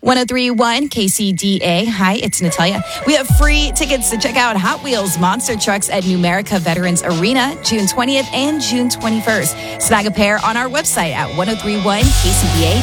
1031 KCDA. Hi, it's Natalia. We have free tickets to check out Hot Wheels Monster Trucks at Numerica Veterans Arena, June 20th and June 21st. Snag a pair on our website at 1031kcda.com.